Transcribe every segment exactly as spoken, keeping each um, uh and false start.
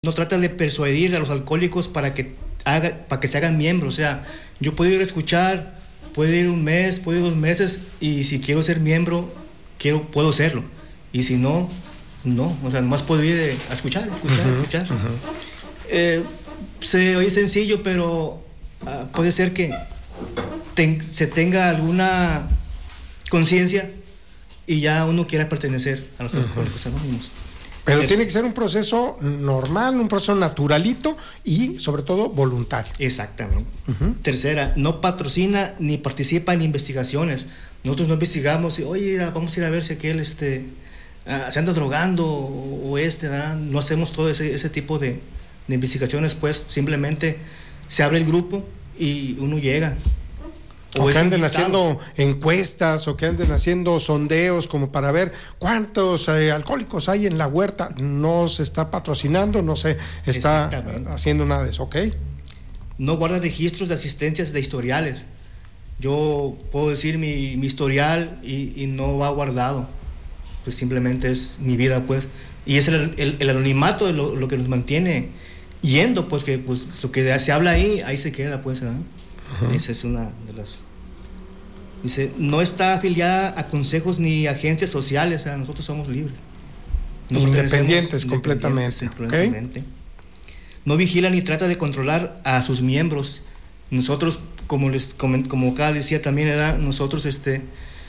no trata de persuadir a los alcohólicos para que haga, para que se hagan miembros. O sea, yo puedo ir a escuchar, puedo ir un mes, puedo ir dos meses, y si quiero ser miembro, quiero, puedo serlo. Y si no, no. O sea, nomás puedo ir a escuchar, escuchar, uh-huh, escuchar. Uh-huh. Eh, se oye sencillo, pero uh, puede ser que ten, se tenga alguna conciencia y ya uno quiera pertenecer a los uh-huh. alcohólicos anónimos. Pero es, tiene que ser un proceso normal, un proceso naturalito y sobre todo voluntario. Exactamente. Uh-huh. Tercera, no patrocina ni participa en investigaciones. Nosotros no investigamos y, oye, vamos a ir a ver si aquel este, uh, se anda drogando o, o este, ¿verdad? No hacemos todo ese, ese tipo de, de investigaciones, pues simplemente se abre el grupo y uno llega. O, o que anden invitado. haciendo encuestas o que anden haciendo sondeos como para ver cuántos eh, alcohólicos hay en la huerta. No se está patrocinando, no se está haciendo nada de eso, ¿ok? No guarda registros de asistencias de historiales. Yo puedo decir mi, mi historial y, y no va guardado. Pues simplemente es mi vida, pues. Y es el, el, el anonimato de lo, lo que nos mantiene yendo, pues que pues lo que se habla ahí, ahí se queda, pues, ¿verdad? Uh-huh. Esa es una de las. Dice, no está afiliada a consejos ni agencias sociales, o sea, nosotros somos libres. No independientes completamente. completamente. ¿Okay? No vigila ni trata de controlar a sus miembros. Nosotros, como les como, como acá decía también, era nosotros, este,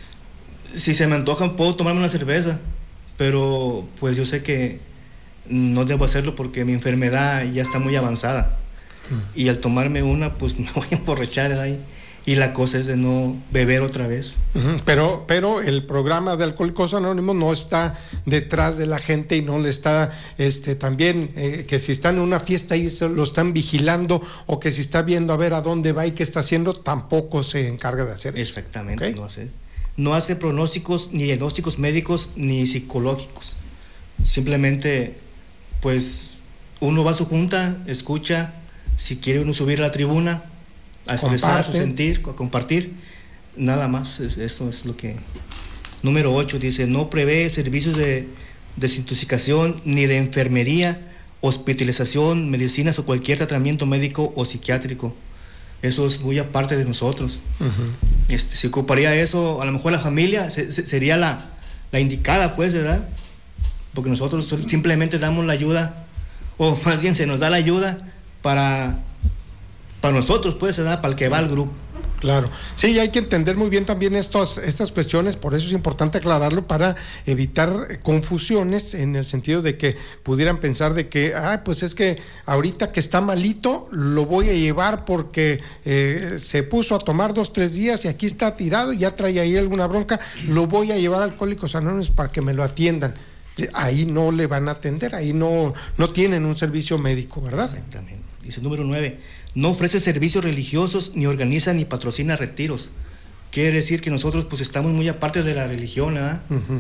si se me antojan, puedo tomarme una cerveza, pero pues yo sé que no debo hacerlo porque mi enfermedad ya está muy avanzada. Y al tomarme una, pues me voy a emborrachar ahí. Y la cosa es de no beber otra vez. Uh-huh. Pero, pero el programa de Alcohólicos Anónimos no está detrás de la gente y no le está este, también, eh, que si están en una fiesta y lo están vigilando o que si está viendo a ver a dónde va y qué está haciendo, tampoco se encarga de hacer eso. Exactamente, ¿Okay? no hace. No hace pronósticos, ni diagnósticos médicos, ni psicológicos. Simplemente, pues, uno va a su junta, escucha. Si quiere uno subir a la tribuna, a expresar su sentir, a compartir, nada más, es, eso es lo que... Número ocho dice, no prevé servicios de desintoxicación ni de enfermería, hospitalización, medicinas o cualquier tratamiento médico o psiquiátrico. Eso es muy aparte de nosotros. Uh-huh. Este, si ocuparía eso, a lo mejor la familia se, se, sería la, la indicada, pues, ¿verdad? Porque nosotros simplemente damos la ayuda, o más bien se nos da la ayuda para, para nosotros, pues, ¿verdad? Para el que va al grupo. Claro, sí, hay que entender muy bien también estos, estas cuestiones, por eso es importante aclararlo para evitar confusiones en el sentido de que pudieran pensar de que, ah, pues es que ahorita que está malito lo voy a llevar porque eh, se puso a tomar dos, tres días y aquí está tirado, ya trae ahí alguna bronca, lo voy a llevar a Alcohólicos Anónimos para que me lo atiendan. Ahí no le van a atender, ahí no, no tienen un servicio médico, ¿verdad? Exactamente. Dice número nueve, no ofrece servicios religiosos, ni organiza ni patrocina retiros. Quiere decir que nosotros pues estamos muy aparte de la religión, ¿verdad? Uh-huh.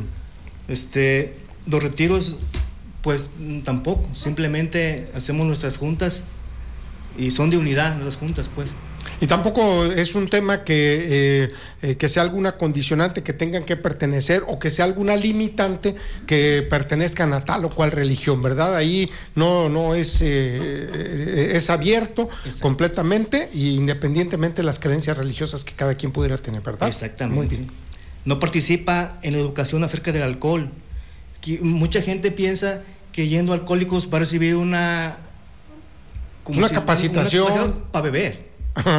Este, los retiros pues tampoco, simplemente hacemos nuestras juntas y son de unidad las juntas, pues. Y tampoco es un tema que, eh, eh, que sea alguna condicionante que tengan que pertenecer o que sea alguna limitante que pertenezcan a tal o cual religión, ¿verdad? Ahí no, no es, eh, es abierto Exacto. completamente e independientemente de las creencias religiosas que cada quien pudiera tener, ¿verdad? Exactamente. Muy bien. No participa en la educación acerca del alcohol. Mucha gente piensa que yendo a Alcohólicos va a recibir una... Una si, capacitación. Una capacitación para beber.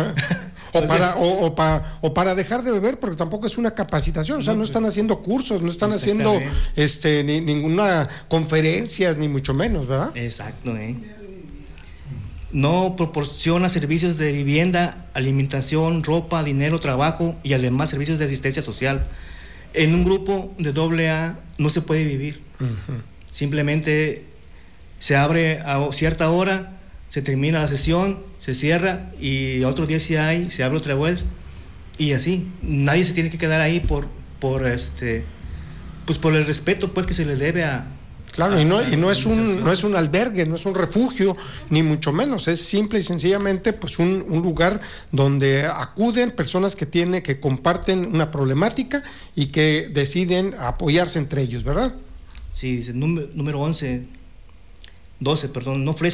o, para, o, o, para, o para dejar de beber, porque tampoco es una capacitación, o sea, no están haciendo cursos, no están haciendo este, ni, ninguna conferencia, ni mucho menos, ¿verdad? Exacto, ¿eh? No proporciona servicios de vivienda, alimentación, ropa, dinero, trabajo y además servicios de asistencia social. En un grupo de doble A no se puede vivir. Uh-huh. Simplemente se abre a cierta hora, se termina la sesión, se cierra y otro día si hay, se abre otra vez y así. Nadie se tiene que quedar ahí por, por este, pues por el respeto pues que se le debe a. Claro, a, y no, y no es un, no es un albergue, no es un refugio, ni mucho menos, es simple y sencillamente pues un, un lugar donde acuden personas que tienen, que comparten una problemática y que deciden apoyarse entre ellos, ¿verdad? Sí, dice número, número once. doce, perdón, no ofrece